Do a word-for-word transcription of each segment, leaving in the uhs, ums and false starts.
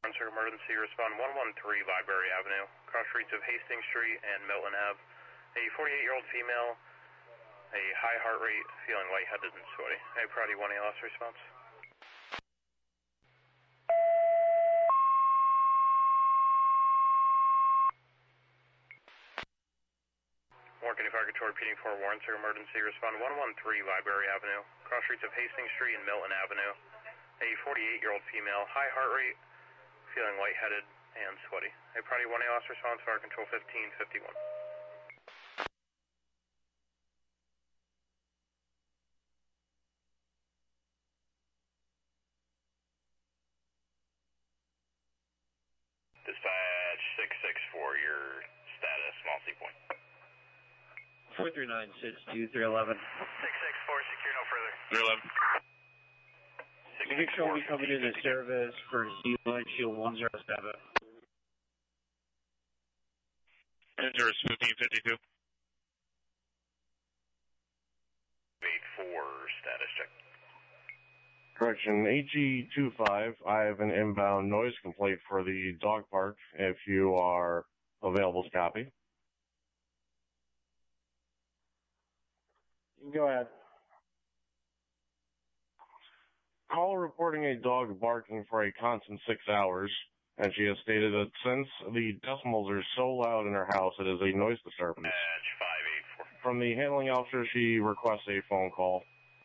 Emergency, respond one one three Library Avenue, cross streets of Hastings Street and Milton Ave. A forty-eight-year-old female, a high heart rate, feeling lightheaded and sweaty. A priority one A L S response. Warren County Fire Control repeating for Warren, sir, emergency, respond one one three Library Avenue, cross streets of Hastings Street and Milton Avenue. A forty-eight-year-old female, high heart rate, feeling lightheaded and sweaty. A priority one A L S response, Fire Control fifteen fifty-one. Dispatch six six four, your status, small sea point. four three nine six two three eleven. six six four, secure no further. three eleven. Make sure we coming into service for Z line shield one zero seven. Enter fifteen fifty-two. eight four, status check. Correction, A G two five, I have an inbound noise complaint for the dog park, if you are available to copy. You can go ahead. Call reporting a dog barking for a constant six hours, and she has stated that since the decibels are so loud in her house, it is a noise disturbance. Dispatch five eight four. From the handling officer, she requests a phone call.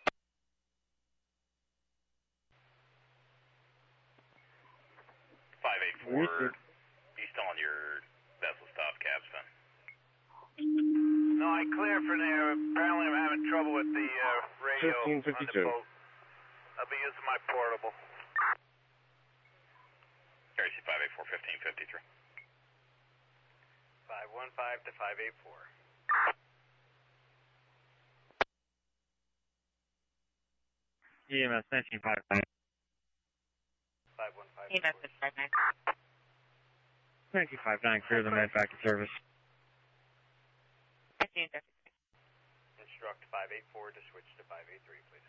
five eight four, you still on your vessel stop, Capstan? No, I clear for there. Apparently I'm having trouble with the uh, radio fifteen fifty-two. on the boat. I'll be using my portable. R C five eight four, fifteen fifty-three. five one five to five eight four. E M S nineteen five nine. five one five. E M S five nine. nineteen five nine, clear the med back in service. fifteen fifty-three. Instruct five eight four to switch to five eight three, please.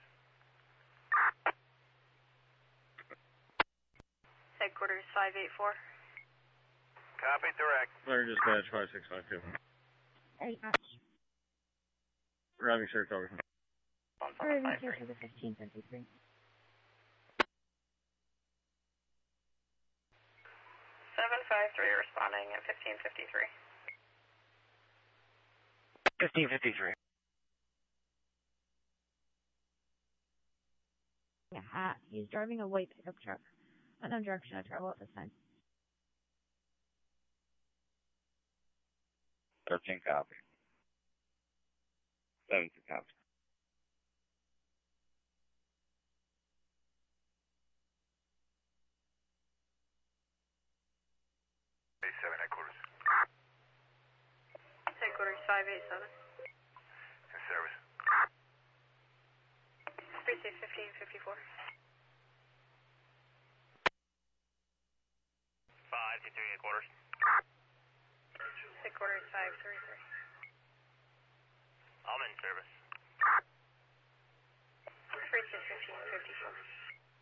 Headquarters five eight four. Copy, direct. Clear dispatch five six five two. Very much. We're having search over. We're in here for the fifteen fifty-three. seven five three responding at fifteen fifty-three. fifteen fifty-three. Yeah, he's driving a white pickup truck. Unknown direction of travel at this time. thirteen copy. seventeen copy. eight seven headquarters. Headquarters five eight seven. In service. Precinct fifteen fifty-four. five two three headquarters. Headquarters five three three. I'm in service.